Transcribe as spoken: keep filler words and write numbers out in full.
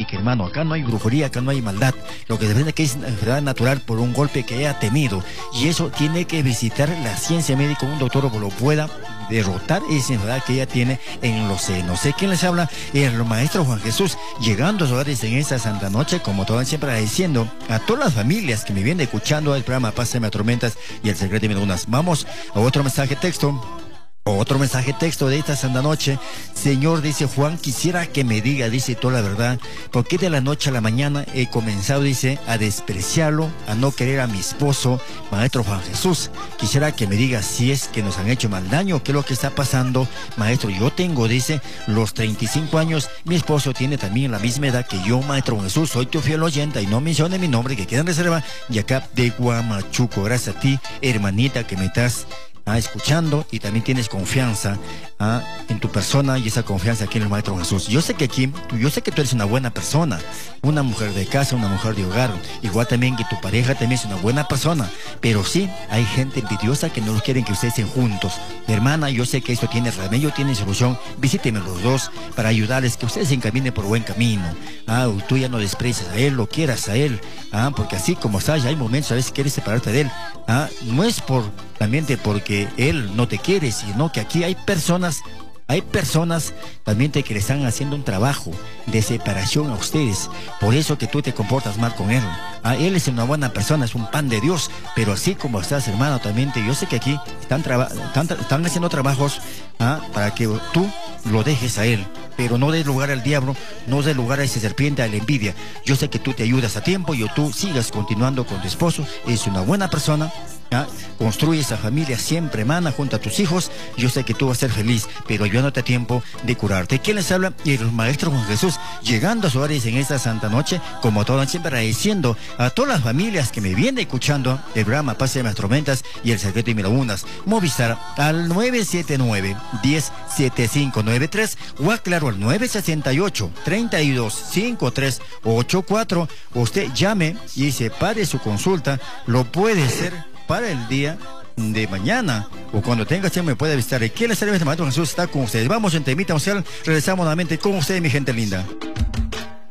médica, hermano. Acá no hay brujería, acá no hay maldad. Lo que depende es que es una enfermedad natural por un golpe que haya tenido. Y eso tiene que visitar la ciencia médica, un doctor que lo pueda derrotar esa enfermedad que ella tiene en los senos. Sé quién les habla, el maestro Juan Jesús, llegando a sus hogares en esta santa noche, como todos siempre agradeciendo a todas las familias que me vienen escuchando el programa Pásame a Tormentas y el Secreto de Medunas. Vamos a otro mensaje texto. Otro mensaje texto de esta santa noche. Señor, dice Juan, quisiera que me diga, dice toda la verdad, porque de la noche a la mañana he comenzado, dice, a despreciarlo, a no querer a mi esposo, maestro Juan Jesús. Quisiera que me diga si es que nos han hecho mal daño, qué es lo que está pasando, maestro. Yo tengo, dice, los treinta y cinco años, mi esposo tiene también la misma edad que yo, maestro Juan Jesús. Soy tu fiel oyente y no mencione mi nombre, que queda en reserva, y acá de Huamachuco. Gracias a ti, hermanita, que me estás Ah, escuchando y también tienes confianza ah, en tu persona y esa confianza aquí en el Maestro Jesús. Yo sé que aquí, yo sé que tú eres una buena persona, una mujer de casa, una mujer de hogar, igual también que tu pareja también es una buena persona, pero sí hay gente envidiosa que no quieren que ustedes estén juntos. Hermana, yo sé que esto tiene remedio, tiene solución. Visíteme los dos para ayudarles, que ustedes se encaminen por buen camino. Ah, tú ya no desprecias a él, lo quieras a él, ah, porque así como estás, ya hay momentos a veces que quieres separarte de él. Ah, no es por también de porque él no te quiere, sino que aquí hay personas, hay personas también de que le están haciendo un trabajo de separación a ustedes. Por eso que tú te comportas mal con él. Ah, él es una buena persona, es un pan de Dios, pero así como estás, hermano, también te, yo sé que aquí están, están, están haciendo trabajos ah, para que tú lo dejes a él, pero no des lugar al diablo, no des lugar a esa serpiente, a la envidia. Yo sé que tú te ayudas a tiempo y tú sigas continuando con tu esposo, es una buena persona. ¿Ah? Construye esa familia siempre, hermana, junto a tus hijos. Yo sé que tú vas a ser feliz, pero ayúdate a tiempo de curarte. ¿Quién les habla? El maestro Juan Jesús, llegando a sus hogares en esta santa noche, como todos siempre agradeciendo a todas las familias que me vienen escuchando el programa Pase de las Tormentas y el Secreto de Medunas. Movistar al nueve siete nueve, uno cero siete cinco nueve tres o aclaro al nueve seis ocho, tres dos cinco tres ocho cuatro. Usted llame y separe su consulta. Lo puede hacer para el día de mañana o cuando tenga tiempo me puede visitar. ¿Quién les sabe? Este Maestro Jesús está con ustedes. Vamos en temita musical, regresamos nuevamente con ustedes, mi gente linda.